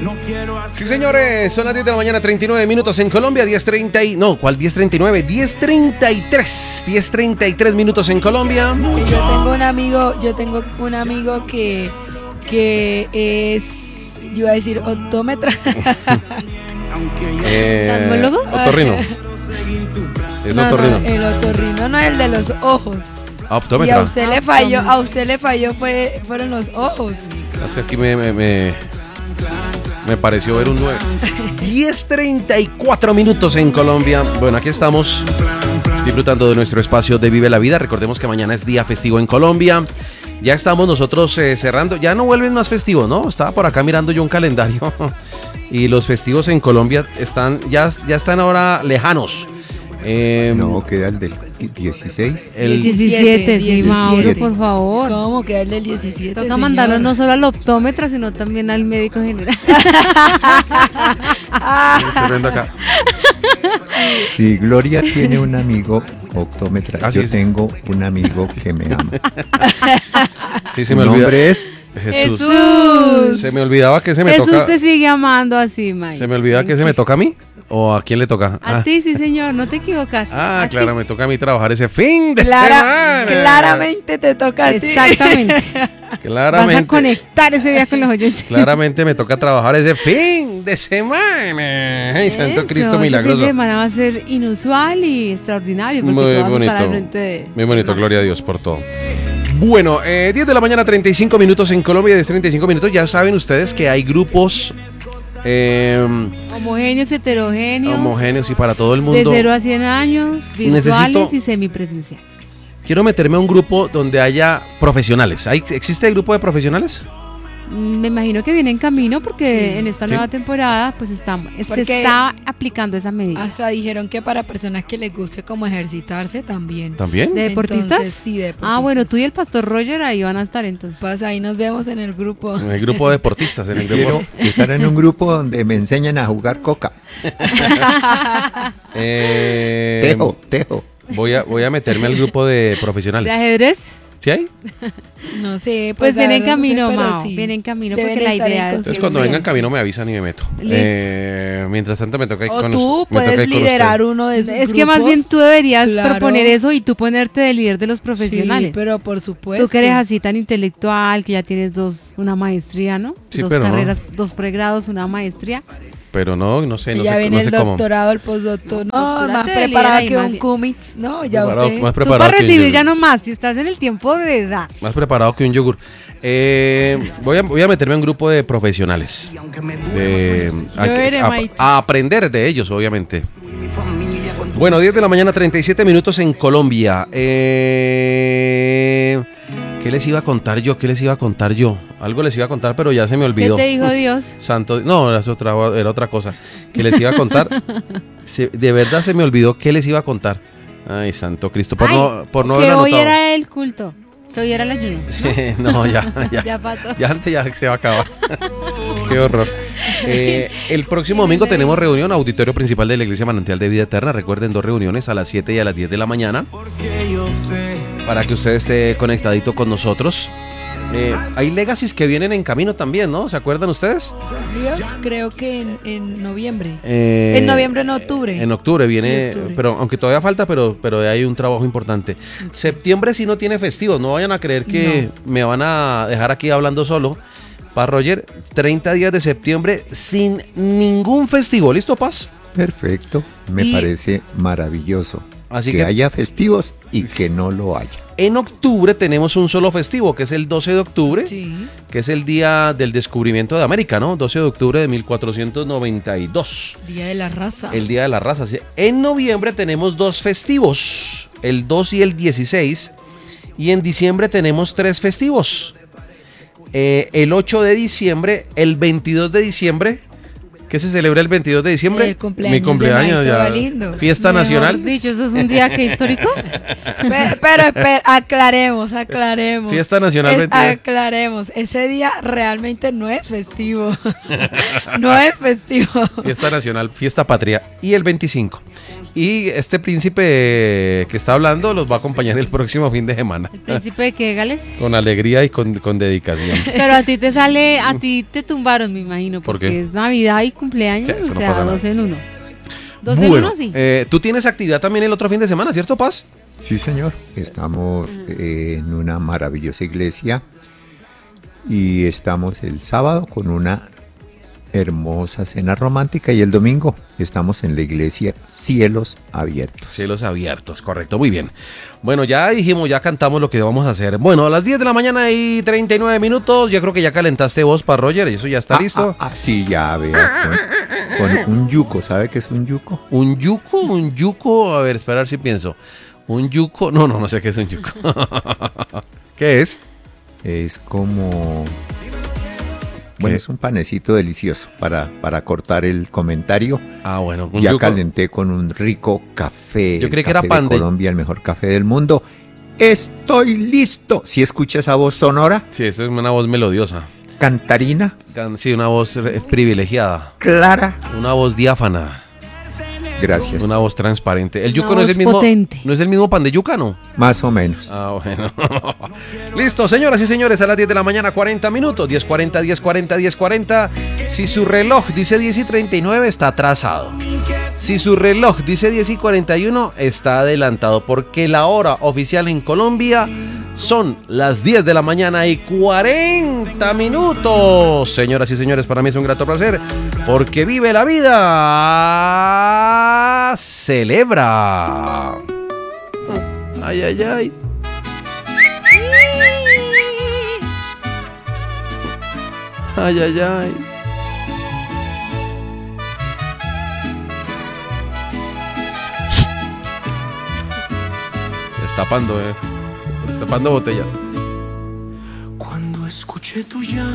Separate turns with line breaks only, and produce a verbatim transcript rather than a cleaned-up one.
Sí, señores, son las diez de la mañana, treinta y nueve minutos en Colombia, diez treinta y... No, ¿cuál diez treinta y nueve? diez treinta y tres, diez treinta y tres minutos en Colombia.
Que yo tengo un amigo, yo tengo un amigo que, que es, yo iba a decir, optómetra.
eh,
¿Odontólogo?
Otorrino. Es
no,
otorrino.
No, el otorrino no es el de los ojos.
Optómetra.
Y a usted le falló, a usted le falló fue, fueron los ojos.
Es que aquí me, me, me, me pareció ver un nueve. diez treinta y cuatro minutos en Colombia. Bueno, aquí estamos disfrutando de nuestro espacio de Vive la Vida. Recordemos que mañana es día festivo en Colombia. Ya estamos nosotros eh, cerrando. Ya no vuelven más festivos, ¿no? Estaba por acá mirando yo un calendario. Y los festivos en Colombia están ya, ya están ahora lejanos. Eh,
no, queda el del dieciséis.
El diecisiete, sí, Mauro, por favor.
¿Cómo queda el del diecisiete?
Toca
señor?
mandarlo no solo al optómetra, sino también al médico general.
acá.
Sí, Gloria tiene un amigo optómetra.
Ah,
Yo
sí, sí.
tengo un amigo que me ama.
Sí, se
Su
me olvida.
nombre es
Jesús.
Jesús.
Se me olvidaba que se me
Jesús
toca.
te sigue amando así, Mike.
Se me olvidaba que se me toca a mí. ¿O a quién le toca?
A
Ah.
ti, sí, señor, no te equivocas.
Ah,
A
claro,
ti.
me toca a mí trabajar ese fin de
Clara,
semana.
claramente te toca a ti.
Exactamente.
Claramente.
Vas a conectar ese día con los oyentes.
Claramente me toca trabajar ese fin de semana. Ay, Santo
Eso,
Cristo
ese
milagroso.
fin de semana va a ser inusual y extraordinario porque
Muy
tú vas a estar al
bonito.
frente de...
Muy bonito, gloria a Dios por todo. Bueno, eh, diez de la mañana, treinta y cinco minutos en Colombia, diez treinta y cinco minutos. Ya saben ustedes que hay grupos eh,
Homogéneos, heterogéneos.
homogéneos y para todo el
De
mundo.
cero a cien años, virtuales
Necesito-
y semipresenciales.
Quiero meterme a un grupo donde haya profesionales. ¿Hay, ¿Existe el grupo de profesionales?
Mm, Me imagino que viene en camino porque
Sí.
en esta
Sí.
nueva temporada pues está, se
Porque-
está aplicando esa medida.
Hasta dijeron que para personas que les guste como ejercitarse también.
¿También?
¿De deportistas?
Entonces, sí, de deportistas.
Ah, bueno, tú y el pastor Roger ahí van a estar entonces.
Pasa, ahí nos vemos en el grupo.
En el grupo de deportistas. En el
Quiero
grupo.
estar en un grupo donde me enseñan a jugar coca.
Eh,
Tejo, tejo.
Voy a, voy a meterme al grupo de profesionales.
¿De ajedrez?
¿Sí hay?
No sé,
Pues
la
viene en
verdad no sé,
camino,
pero
Mao,
sí.
viene en camino
Deben
porque la
estar en
idea es-
Entonces
conciencia,
cuando vengan
sí.
camino me avisan y me meto.
Listo.
Eh, mientras tanto me toca ir
O
con
tú
us- me toca
puedes
ir con
liderar
usted.
uno de esos
Es que más
grupos.
bien tú deberías
Claro.
proponer eso y tú ponerte de líder de los
Sí,
profesionales.
pero por supuesto.
Tú que eres así tan intelectual, que ya tienes dos, una maestría, ¿no?
Sí,
dos
pero no.
carreras, dos pregrados, una maestría.
Pero no, no sé,
Y
no
ya
sé,
viene
no
el
sé cómo.
doctorado, el postdoctor. No,
Postúrate
más
de
preparado
líder
que
ahí,
un
más-
Cummings. No, ya
Preparado-
usted.
más
Tú
preparado
para
que un
recibir
yogur.
ya no más, si estás en el tiempo de edad.
Más preparado que un yogur. Eh, voy, a, voy a meterme en un grupo de profesionales. De, a,
Yo veré,
a-
Maite.
a aprender de ellos, obviamente. Bueno, diez de la mañana, treinta y siete minutos en Colombia. Eh, ¿Qué les iba a contar yo? ¿Qué les iba a contar yo? Algo les iba a contar, pero ya se me
¿Qué
olvidó.
te dijo
Uf,
Dios?
Santo, no, era otra, era otra cosa que les iba a contar. Se- de verdad se me olvidó qué les iba a contar. Ay, Santo Cristo, por
Ay,
no, por no
que
haber
hoy
anotado.
era el culto, que hoy era el ayuno.
No, ya, ya.
Ya pasó.
Ya antes ya se va a acabar. Qué horror. Eh, el próximo domingo tenemos reunión, auditorio principal de la Iglesia Manantial de Vida Eterna. Recuerden, dos reuniones a las siete y a las diez de la mañana. Para que usted esté conectadito con nosotros. Eh, hay legacies que vienen en camino también, ¿no? ¿Se acuerdan ustedes?
Dios, creo que en, en noviembre.
Eh,
en noviembre, en octubre.
En octubre viene,
Sí, octubre.
pero aunque todavía falta, pero, pero hay un trabajo importante. Septiembre sí no tiene festivos, no vayan a creer que me van a dejar aquí hablando solo. Para Roger, treinta días de septiembre sin ningún festivo, ¿listo, Paz?
Perfecto, me
Y-
parece maravilloso.
Así
que,
que-
haya festivos y que no lo haya.
En octubre tenemos un solo festivo, que es el doce de octubre,
Sí.
que es el día del descubrimiento de América, ¿no? doce de octubre de mil cuatrocientos noventa y dos.
Día de la raza.
El Día de la Raza. Sí. En noviembre tenemos dos festivos, el dos y el dieciséis. Y en diciembre tenemos tres festivos. Eh, el ocho de diciembre, el veintidós de diciembre. ¿Qué se celebra el veintidós de diciembre?
El cumpleaños
Mi cumpleaños
de
ya.
Maito Galindo.
Fiesta
Mejor
nacional.
dicho, ¿eso es un día que histórico?
Pe- Pero, espera, aclaremos, aclaremos.
Fiesta nacional
Es-
veintidós.
aclaremos, ese día realmente no es festivo. No es festivo.
Fiesta nacional, fiesta patria. Y el veinticinco. Y este príncipe que está hablando los va a acompañar el próximo fin de semana.
¿El príncipe de qué, Gales?
Con alegría y con, con dedicación.
Pero a ti te sale, a ti te tumbaron, me imagino,
¿Por
porque
qué?
es Navidad y cumpleaños,
Sí, eso
o
no
sea,
pasa nada.
dos en uno. Dos en
Bueno,
uno, sí.
eh, tú tienes actividad también el otro fin de semana, ¿cierto, Paz?
Sí, señor. Estamos eh, en una maravillosa iglesia y estamos el sábado con una hermosa cena romántica y el domingo estamos en la iglesia Cielos Abiertos.
Cielos abiertos, correcto, muy bien. Bueno, ya dijimos, ya cantamos lo que vamos a hacer. Bueno, a las diez de la mañana y treinta y nueve minutos, yo creo que ya calentaste voz para Roger y eso ya está
Ah,
listo.
ah, ah, sí, ya vea. Con, con un yuco, ¿sabe qué es un yuco?
¿Un yuco? ¿Un yuco? A ver, esperar si pienso. ¿Un yuco? No, no, no sé qué es un yuco. ¿Qué es?
Es como... Bueno, es un panecito delicioso para, para cortar el comentario.
Ah, bueno, un
Ya
yuco.
calenté con un rico café.
Yo creí
el
que era
café
pan
de
de-
Colombia, el mejor café del mundo. Estoy listo. Si escucha esa voz sonora,
Sí, esa es una voz melodiosa.
cantarina,
Can- Sí, una voz eh, privilegiada.
clara.
Una voz diáfana.
Gracias.
Una voz transparente. El
Una
yuco no es el
voz
mismo.
potente.
No es el mismo pan de yuca, ¿no?
Más o menos.
Ah, bueno. Listo, señoras y señores, a las diez de la mañana, cuarenta minutos. diez cuarenta, diez cuarenta, diez cuarenta. Si su reloj dice diez y treinta y nueve, está atrasado. Si su reloj dice diez y cuarenta y uno, está adelantado. Porque la hora oficial en Colombia son las diez de la mañana y cuarenta minutos. Señoras y señores, para mí es un grato placer. Porque vive la vida. Celebra. Ay, ay, ay. Ay, ay, ay. Destapando, eh. Destapando botellas.
Cuando escuché tu llanto